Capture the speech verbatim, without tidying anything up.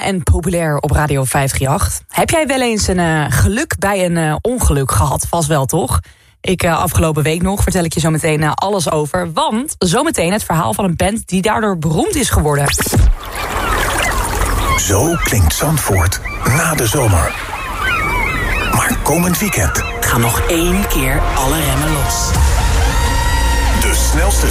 en populair op Radio vijfhonderdachtendertig. Heb jij wel eens een uh, geluk bij een uh, ongeluk gehad? Vast wel, toch? Ik uh, afgelopen week nog vertel ik je zo meteen uh, alles over. Want zometeen het verhaal van een band die daardoor beroemd is geworden. Zo klinkt Zandvoort na de zomer. Maar komend weekend gaan nog één keer alle remmen los. de snelste